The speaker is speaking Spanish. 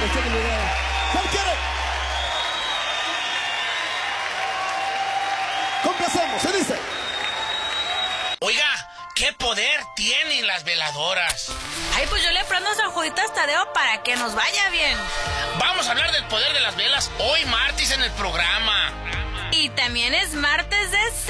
cheque el video. ¿Cuál quiere? Complacemos, se dice. Oiga, ¿qué poder tienen las veladoras? Ay, pues yo le prendo San Juditas Tadeo para que nos vaya bien. Vamos a hablar del poder de las velas hoy martes en el programa. Y también es martes de